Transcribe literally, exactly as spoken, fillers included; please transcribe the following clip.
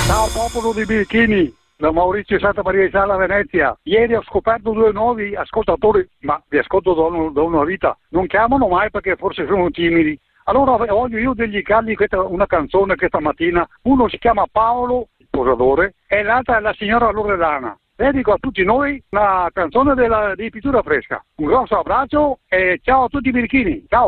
Ciao popolo di birichini, da Maurizio Santa Maria di Sala, Venezia. Ieri ho scoperto due nuovi ascoltatori, ma vi ascolto da, un, da una vita. Non chiamano mai perché forse sono timidi. Allora voglio io dedicargli questa, una canzone questa mattina. Uno si chiama Paolo, il posadore, e l'altra è la signora Loredana. Dedico a tutti noi una canzone della, di Pittura Fresca. Un grosso abbraccio e ciao a tutti i birichini. Ciao!